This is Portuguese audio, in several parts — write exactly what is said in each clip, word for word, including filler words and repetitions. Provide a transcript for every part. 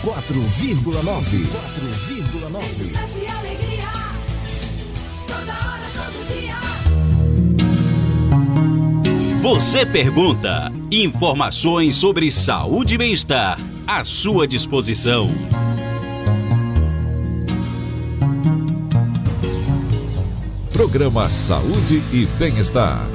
quatro vírgula nove. quatro vírgula nove. Você pergunta. Informações sobre saúde e bem-estar à sua disposição. Programa Saúde e Bem-Estar.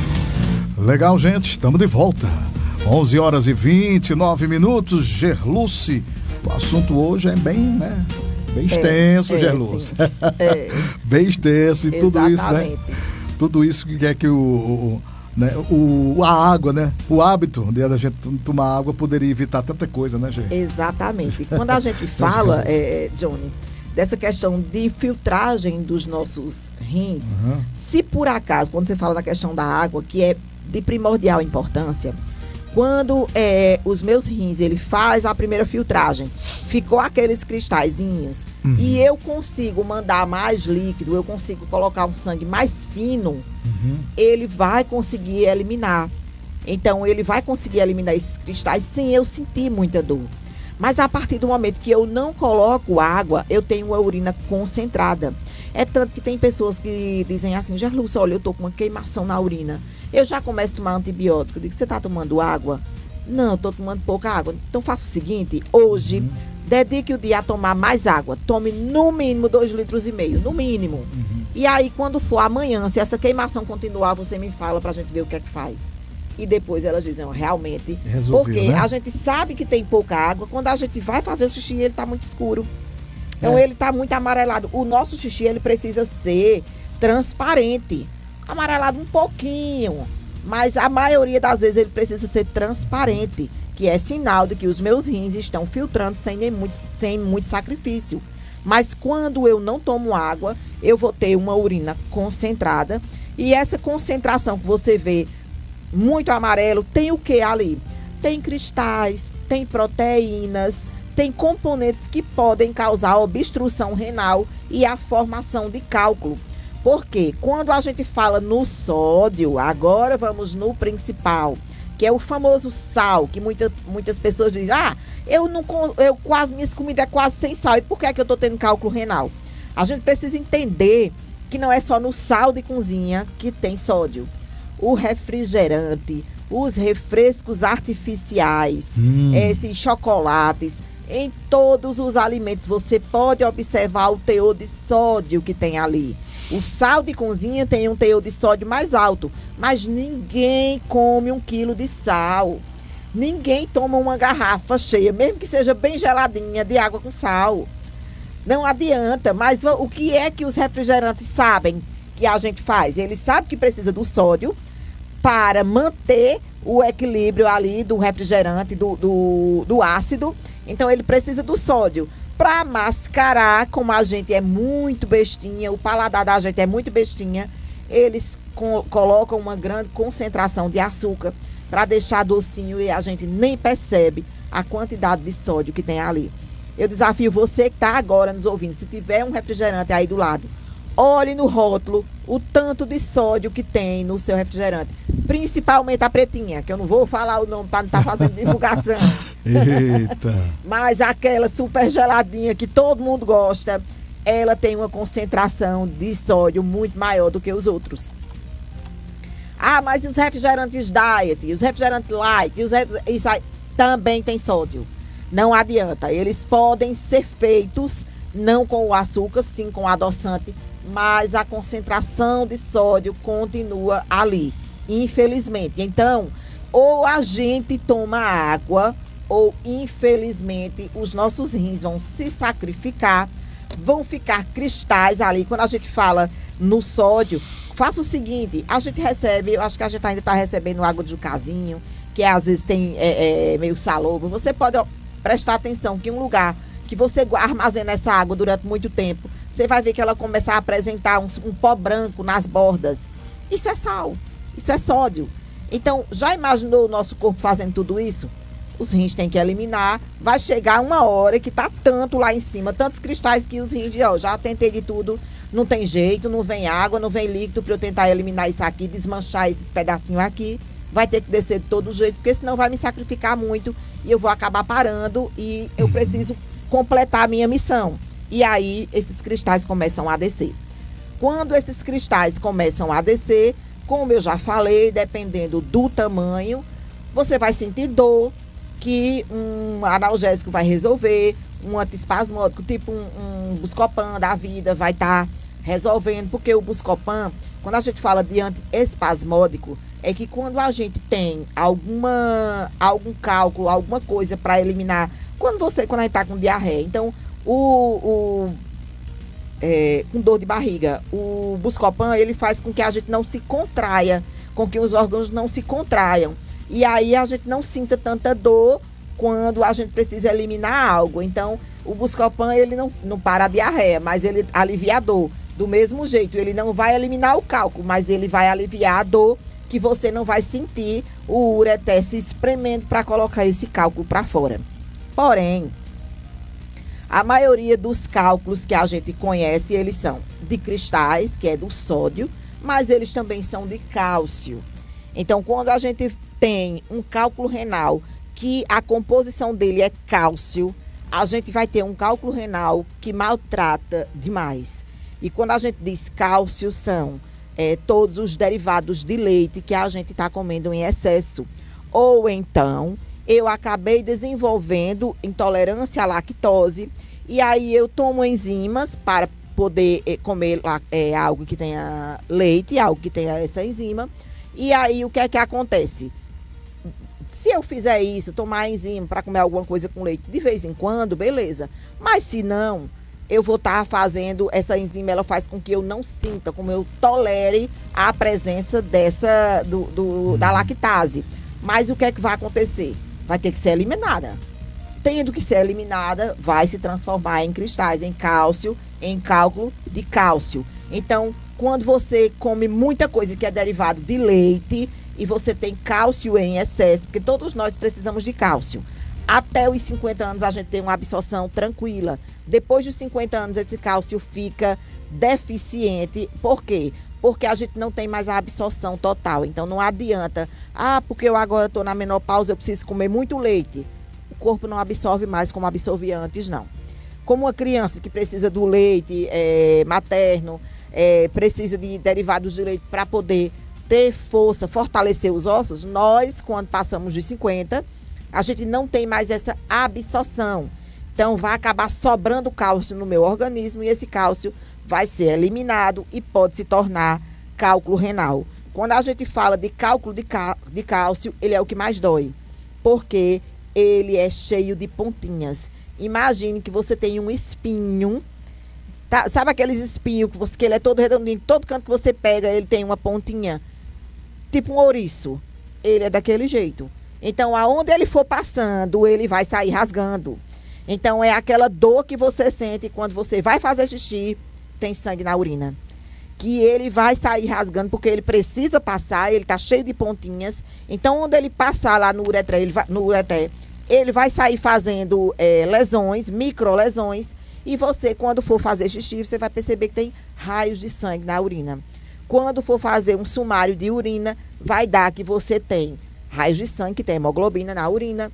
Legal, gente, estamos de volta. onze horas e vinte e nove minutos. Gerluce, o assunto hoje é bem, né? Bem extenso, é, é, Gerluce. É. Bem extenso e tudo isso, né? Tudo isso que é que o, o, né? o a água, né? O hábito de a gente tomar água poderia evitar tanta coisa, né, gente? Exatamente. Quando a gente fala, é, Johnny, dessa questão de filtragem dos nossos rins, uhum. se por acaso, quando você fala da questão da água, que é de primordial importância, quando é, os meus rins, ele faz a primeira filtragem, ficou aqueles cristalzinhos, uhum. e eu consigo mandar mais líquido, eu consigo colocar um sangue mais fino, uhum. ele vai conseguir eliminar. Então, ele vai conseguir eliminar esses cristais sem eu sentir muita dor. Mas a partir do momento que eu não coloco água, eu tenho uma urina concentrada. É tanto que tem pessoas que dizem assim, Gerluce, olha, eu tô com uma queimação na urina. Eu já começo a tomar antibiótico. Eu digo, você tá tomando água? Não, eu tô tomando pouca água. Então faça o seguinte, hoje, uhum. dedique o dia a tomar mais água. Tome no mínimo dois litros e meio, no mínimo. Uhum. E aí, quando for amanhã, se essa queimação continuar, você me fala pra gente ver o que é que faz. E depois elas dizem, realmente, resolveu, porque né? a gente sabe que tem pouca água, quando a gente vai fazer o xixi, ele está muito escuro. Então, é. ele está muito amarelado. O nosso xixi, ele precisa ser transparente. Amarelado um pouquinho, mas a maioria das vezes ele precisa ser transparente, que é sinal de que os meus rins estão filtrando sem, nem muito, sem muito sacrifício. Mas quando eu não tomo água, eu vou ter uma urina concentrada. E essa concentração que você vê muito amarelo, tem o que ali? Tem cristais, tem proteínas, tem componentes que podem causar obstrução renal e a formação de cálculo. Porque quando a gente fala no sódio, agora vamos no principal, que é o famoso sal, que muita, muitas pessoas dizem, ah, eu não eu quase, minha comida é quase sem sal, e por que é que eu estou tendo cálculo renal? A gente precisa entender que não é só no sal de cozinha que tem sódio. O refrigerante, os refrescos artificiais, hum. esses chocolates, em todos os alimentos você pode observar o teor de sódio que tem ali. O sal de cozinha tem um teor de sódio mais alto, mas ninguém come um quilo de sal. Ninguém toma uma garrafa cheia, mesmo que seja bem geladinha, de água com sal. Não adianta, mas o que é que os refrigerantes sabem que a gente faz? Eles sabem que precisa do sódio para manter o equilíbrio ali do refrigerante, do, do, do ácido. Então, ele precisa do sódio para mascarar, como a gente é muito bestinha, o paladar da gente é muito bestinha, eles co- colocam uma grande concentração de açúcar para deixar docinho e a gente nem percebe a quantidade de sódio que tem ali. Eu desafio você que está agora nos ouvindo, se tiver um refrigerante aí do lado, olhe no rótulo o tanto de sódio que tem no seu refrigerante. Principalmente a pretinha, que eu não vou falar o nome para não estar tá fazendo divulgação. Eita! Mas aquela super geladinha que todo mundo gosta, ela tem uma concentração de sódio muito maior do que os outros. Ah, mas os refrigerantes diet, os refrigerantes light, os refrigerantes, isso aí também tem sódio. Não adianta, eles podem ser feitos não com o açúcar, sim com o adoçante, mas a concentração de sódio continua ali, infelizmente. Então, ou a gente toma água, ou infelizmente os nossos rins vão se sacrificar, vão ficar cristais ali. Quando a gente fala no sódio, faça o seguinte, a gente recebe, eu acho que a gente ainda está recebendo água de casinho, que às vezes tem é, é, meio salobo. Você pode ó, prestar atenção que um lugar que você armazena essa água durante muito tempo, você vai ver que ela começa a apresentar um, um pó branco nas bordas. Isso é sal, isso é sódio. Então, já imaginou o nosso corpo fazendo tudo isso? Os rins têm que eliminar, vai chegar uma hora que tá tanto lá em cima, tantos cristais que os rins, ó, já tentei de tudo, não tem jeito, não vem água, não vem líquido para eu tentar eliminar isso aqui, desmanchar esses pedacinhos aqui. vai ter que descer de todo jeito, porque senão vai me sacrificar muito e eu vou acabar parando e eu preciso completar a minha missão. E aí esses cristais começam a descer. Quando esses cristais começam a descer, como eu já falei, dependendo do tamanho, você vai sentir dor, que um analgésico vai resolver, um antiespasmódico, tipo um, um Buscopan da vida vai estar tá resolvendo, porque o Buscopan, quando a gente fala de antiespasmódico, é que quando a gente tem alguma, algum cálculo, alguma coisa para eliminar, quando você, quando a gente está com diarreia, então, o, o é, com dor de barriga, o Buscopan, ele faz com que a gente não se contraia, com que os órgãos não se contraiam. E aí a gente não sinta tanta dor quando a gente precisa eliminar algo. Então, o Buscopan, ele não, não para a diarreia, mas ele alivia a dor. Do mesmo jeito, ele não vai eliminar o cálculo, mas ele vai aliviar a dor, que você não vai sentir o ureter se espremendo para colocar esse cálculo para fora. Porém, a maioria dos cálculos que a gente conhece, eles são de cristais, que é do sódio, mas eles também são de cálcio. Então, quando a gente tem um cálculo renal que a composição dele é cálcio, a gente vai ter um cálculo renal que maltrata demais. E quando a gente diz cálcio, são é, todos os derivados de leite que a gente está comendo em excesso. Ou então, eu acabei desenvolvendo intolerância à lactose, e aí eu tomo enzimas para poder é, comer é, algo que tenha leite, algo que tenha essa enzima. E aí, o que é que acontece? Se eu fizer isso, tomar enzima para comer alguma coisa com leite de vez em quando, beleza. Mas se não, eu vou estar tá fazendo, essa enzima, ela faz com que eu não sinta, como eu tolere a presença dessa, do, do, da lactase. Mas o que é que vai acontecer? Vai ter que ser eliminada. Tendo que ser eliminada, vai se transformar em cristais, em cálcio, em cálculo de cálcio. Então, quando você come muita coisa que é derivado de leite e você tem cálcio em excesso, porque todos nós precisamos de cálcio. Até os cinquenta anos a gente tem uma absorção tranquila. Depois dos cinquenta anos esse cálcio fica deficiente. Por quê? Porque a gente não tem mais a absorção total. Então não adianta. Ah, porque eu agora estou na menopausa, eu preciso comer muito leite. O corpo não absorve mais como absorvia antes, não. Como uma criança que precisa do leite é, materno, é, precisa de derivados de leite para poder ter força, fortalecer os ossos, nós, quando passamos de cinquenta, a gente não tem mais essa absorção. Então, vai acabar sobrando cálcio no meu organismo e esse cálcio vai ser eliminado e pode se tornar cálculo renal. Quando a gente fala de cálculo de, cá, de cálcio, ele é o que mais dói, porque ele é cheio de pontinhas. Imagine que você tem um espinho, tá? Sabe aqueles espinhos que, você, que ele é todo redondinho, todo canto que você pega, ele tem uma pontinha, tipo um ouriço. Ele é daquele jeito. Então, aonde ele for passando, ele vai sair rasgando. Então, é aquela dor que você sente quando você vai fazer xixi, tem sangue na urina. Que ele vai sair rasgando, porque ele precisa passar, ele está cheio de pontinhas. Então, onde ele passar lá no ureter, ele vai, no ureter, ele vai sair fazendo é, lesões, microlesões. E você, quando for fazer xixi, você vai perceber que tem raios de sangue na urina. Quando for fazer um sumário de urina, vai dar que você tem raios de sangue, que tem hemoglobina na urina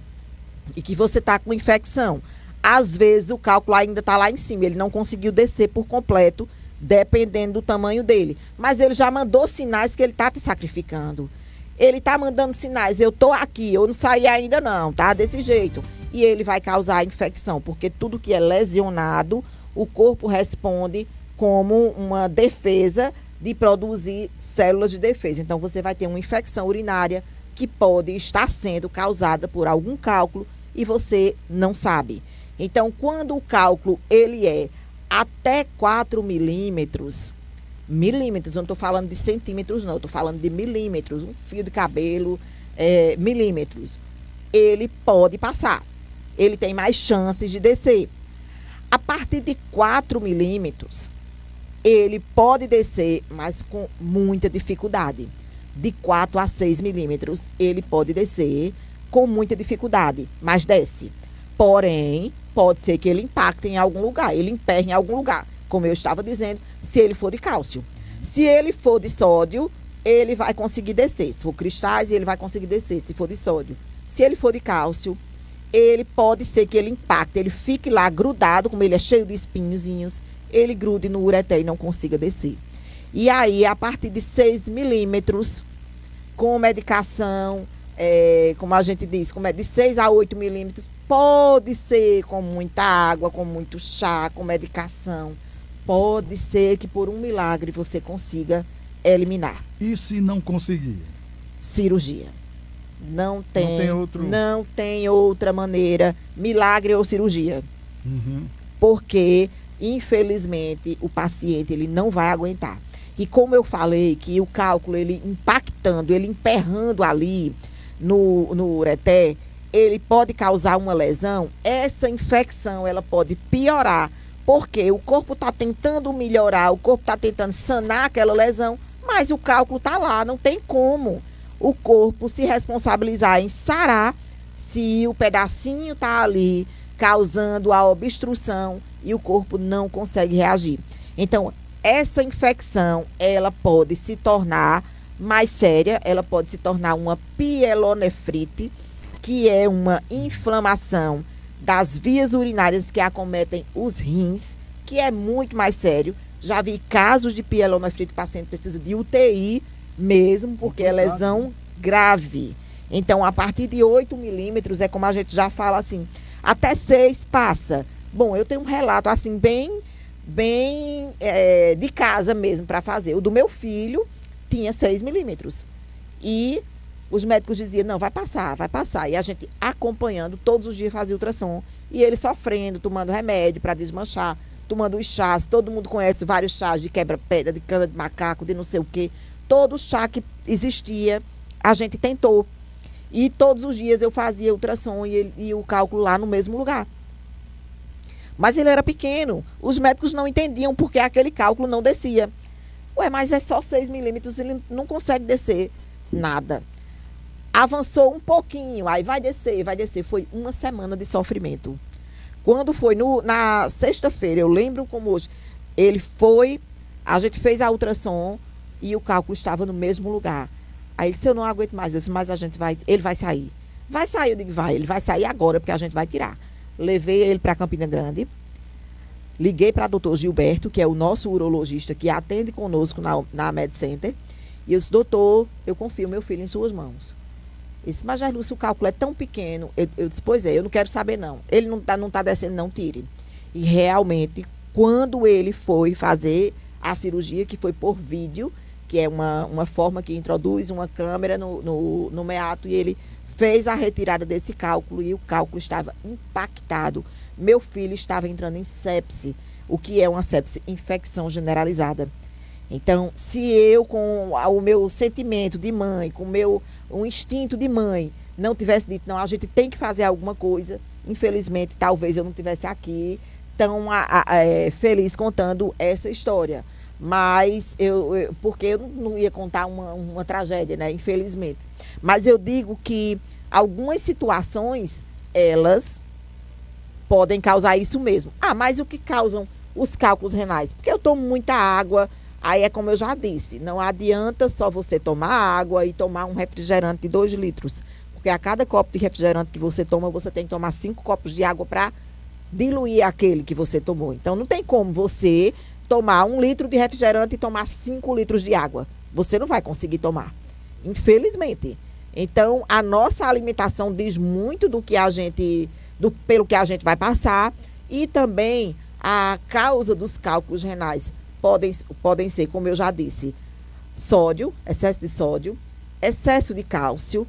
e que você está com infecção. Às vezes o cálculo ainda está lá em cima, ele não conseguiu descer por completo, dependendo do tamanho dele. Mas ele já mandou sinais que ele está te sacrificando. Ele está mandando sinais, eu estou aqui, eu não saí ainda não, tá? Desse jeito. E ele vai causar infecção, porque tudo que é lesionado, o corpo responde como uma defesa de produzir células de defesa. Então, você vai ter uma infecção urinária que pode estar sendo causada por algum cálculo e você não sabe. Então, quando o cálculo ele é até quatro milímetros, milímetros, eu não estou falando de centímetros não, eu estou falando de milímetros, um fio de cabelo, é, milímetros, ele pode passar, ele tem mais chances de descer. A partir de quatro milímetros, ele pode descer, mas com muita dificuldade. De quatro a seis milímetros, ele pode descer com muita dificuldade, mas desce. Porém, pode ser que ele impacte em algum lugar, ele emperre em algum lugar, como eu estava dizendo, se ele for de cálcio. Se ele for de sódio, ele vai conseguir descer. Se for cristais, ele vai conseguir descer, se for de sódio. Se ele for de cálcio, ele pode ser que ele impacte, ele fique lá grudado, como ele é cheio de espinhozinhos, ele grude no ureter e não consiga descer. E aí, a partir de seis milímetros, com medicação, é, como a gente diz, como é de seis a oito milímetros, pode ser com muita água, com muito chá, com medicação. Pode ser que por um milagre você consiga eliminar. E se não conseguir? Cirurgia. Não tem, não tem, outro... não tem outra maneira, milagre ou cirurgia. Uhum. Porque, infelizmente, o paciente ele não vai aguentar. E como eu falei, que o cálculo, ele impactando, ele emperrando ali no, no ureter, ele pode causar uma lesão. Essa infecção, ela pode piorar, porque o corpo está tentando melhorar, o corpo está tentando sanar aquela lesão, mas o cálculo está lá, não tem como o corpo se responsabilizar em sarar se o pedacinho está ali causando a obstrução e o corpo não consegue reagir. Então, essa infecção, ela pode se tornar mais séria, ela pode se tornar uma pielonefrite, que é uma inflamação das vias urinárias que acometem os rins, que é muito mais sério. Já vi casos de pielonefrite, o paciente precisa de U T I mesmo, porque é lesão grave. Então, a partir de oito milímetros, é como a gente já fala assim, até seis passa. Bom, eu tenho um relato assim, bem... bem é, de casa mesmo para fazer. O do meu filho tinha seis milímetros. E os médicos diziam, não, vai passar, vai passar. E a gente acompanhando, todos os dias fazia ultrassom. E ele sofrendo, tomando remédio para desmanchar, tomando os chás. Todo mundo conhece vários chás de quebra-pedra, de cana de macaco, de não sei o quê. Todo chá que existia, a gente tentou. E todos os dias eu fazia ultrassom e, ele, e o cálculo lá no mesmo lugar. Mas ele era pequeno. Os médicos não entendiam porque aquele cálculo não descia. Ué, mas é só seis milímetros, ele não consegue descer nada. Avançou um pouquinho, aí vai descer, vai descer. Foi uma semana de sofrimento. Quando foi no, na sexta-feira, eu lembro como hoje, ele foi, a gente fez a ultrassom e o cálculo estava no mesmo lugar. Aí ele disse, eu não aguento mais, eu disse, mas a gente vai, ele vai sair. Vai sair, eu digo, vai, ele vai sair agora, porque a gente vai tirar. Levei ele para Campina Grande, liguei para o doutor Gilberto, que é o nosso urologista que atende conosco na, na Med Center, e eu disse, doutor, eu confio meu filho em suas mãos. Ele disse, mas Gerlúcia, o cálculo é tão pequeno. Eu, eu disse, pois é, eu não quero saber não. Ele não está não tá descendo, não tire. E realmente, quando ele foi fazer a cirurgia, que foi por vídeo, que é uma, uma forma que introduz uma câmera no, no, no meato, e ele fez a retirada desse cálculo e o cálculo estava impactado. Meu filho estava entrando em sepse, o que é uma sepse, infecção generalizada. Então, se eu, com o meu sentimento de mãe, com o meu um instinto de mãe, não tivesse dito, não, a gente tem que fazer alguma coisa, infelizmente, talvez eu não estivesse aqui tão a, a, é, feliz contando essa história. Mas, eu, eu, porque eu não ia contar uma, uma tragédia, né? Infelizmente. Mas eu digo que algumas situações, elas podem causar isso mesmo. Ah, mas o que causam os cálculos renais? Porque eu tomo muita água, aí é como eu já disse, não adianta só você tomar água e tomar um refrigerante de dois litros. Porque a cada copo de refrigerante que você toma, você tem que tomar cinco copos de água para diluir aquele que você tomou. Então, não tem como você tomar um litro de refrigerante e tomar cinco litros de água. Você não vai conseguir tomar, infelizmente. Então, a nossa alimentação diz muito do que a gente, do, pelo que a gente vai passar, e também a causa dos cálculos renais podem, podem ser, como eu já disse, sódio, excesso de sódio, excesso de cálcio,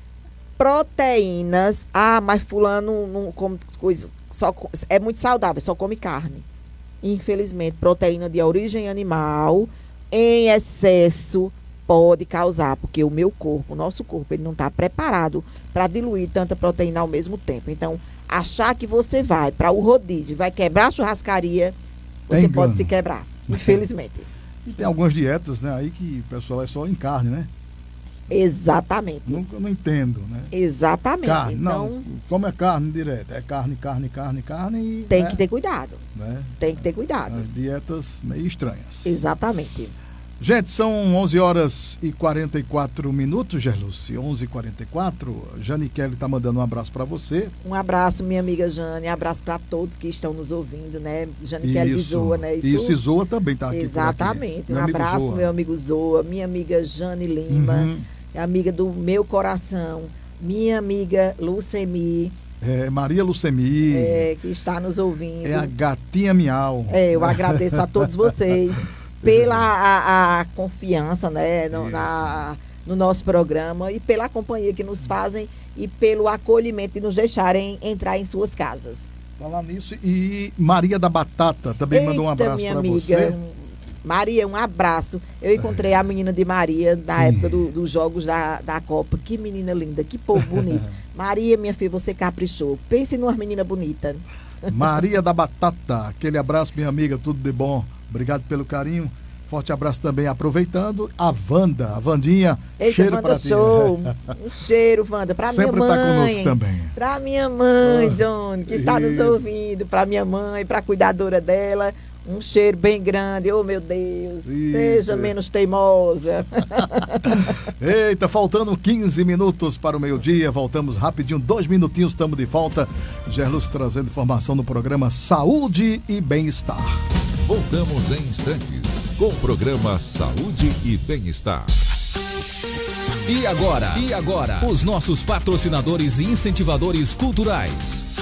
proteínas. Ah, mas fulano não come coisas, só, é muito saudável, só come carne. Infelizmente, proteína de origem animal em excesso pode causar, porque o meu corpo, o nosso corpo, ele não está preparado para diluir tanta proteína ao mesmo tempo. Então, achar que você vai para o rodízio, vai quebrar a churrascaria, você pode se quebrar, infelizmente. E tem algumas dietas, né, aí que o pessoal é só em carne, né? Exatamente. Nunca não entendo, né? Exatamente. Carne, então, não, como é carne direto, é carne, carne, carne, carne e... Tem né? que ter cuidado. Né? Tem que ter cuidado. As dietas meio estranhas. Exatamente. Gente, são onze horas e quarenta e quatro minutos, Gerluce, onze e quarenta e quatro. Jane Kelly tá mandando um abraço para você. Um abraço, minha amiga Jane, um abraço para todos que estão nos ouvindo, né? Jane Kelly Zoa, né? Isso, Isso e Zoa também tá aqui. Exatamente. Um abraço, Zoa. meu amigo Zoa, minha amiga Jane Lima, uhum. amiga do meu coração, minha amiga Lucemi. É, Maria Lucemi. É, que está nos ouvindo. É a gatinha miau. É, eu agradeço a todos vocês pela a, a confiança, né, no, na, no nosso programa e pela companhia que nos fazem e pelo acolhimento de nos deixarem entrar em suas casas. Falar nisso, e Maria da Batata também Eita, mandou um abraço para você. Maria, um abraço. Eu encontrei é. a menina de Maria na Sim. época do, dos jogos da, da Copa. Que menina linda, que povo bonito. Maria, minha filha, você caprichou. Pense numa menina bonita. Maria da Batata, aquele abraço, minha amiga, tudo de bom. Obrigado pelo carinho. Forte abraço também, aproveitando a Wanda, a Vandinha. Eita, cheiro Wanda Show. Um cheiro, Wanda, pra Sempre minha mãe. Sempre tá conosco também. Pra minha mãe, John, que está Isso. nos ouvindo. Pra minha mãe, pra cuidadora dela. Um cheiro bem grande, oh meu Deus, Isso. seja menos teimosa. Eita, faltando quinze minutos para o meio-dia, voltamos rapidinho, dois minutinhos, estamos de volta. Gerluz trazendo informação no programa Saúde e Bem-Estar. Voltamos em instantes com o programa Saúde e Bem-Estar. E agora? E agora? Os nossos patrocinadores e incentivadores culturais.